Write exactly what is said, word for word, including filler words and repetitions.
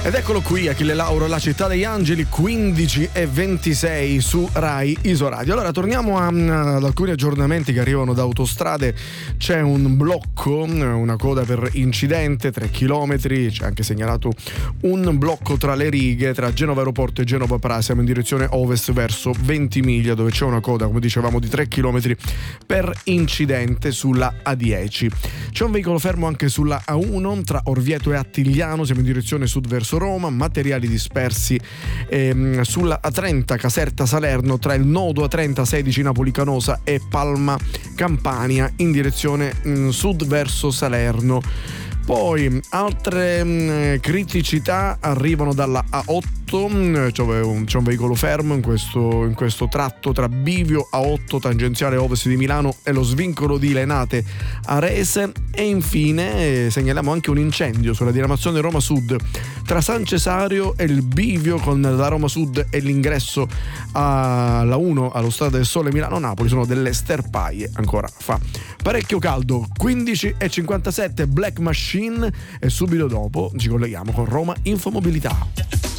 Ed eccolo qui, Achille Lauro, La città degli angeli, quindici e ventisei su Rai Isoradio. Allora torniamo a, ad alcuni aggiornamenti che arrivano da Autostrade. C'è un blocco, una coda per incidente, tre chilometri, c'è anche segnalato un blocco tra le righe tra Genova Aeroporto e Genova Prasiamo in direzione ovest verso Ventimiglia, dove c'è una coda, come dicevamo, di tre chilometri per incidente sulla A dieci. C'è un veicolo fermo anche sulla A uno tra Orvieto e Attigliano, siamo in direzione sud verso Roma, materiali dispersi ehm, sulla A trenta Caserta Salerno tra il nodo A trenta sedici Napoli Canosa e Palma Campania in direzione mh, sud verso Salerno. Poi altre mh, criticità arrivano dalla A otto, c'è un, c'è un veicolo fermo in questo, in questo tratto tra Bivio A otto tangenziale ovest di Milano e lo svincolo di Lenate Arese. E infine eh, segnaliamo anche un incendio sulla diramazione Roma Sud tra San Cesario e il Bivio, con la Roma Sud e l'ingresso alla uno allo Stadio del Sole Milano-Napoli sono delle sterpaie. Ancora fa parecchio caldo. Quindici e cinquantasette Black Machine, e subito dopo ci colleghiamo con Roma Infomobilità.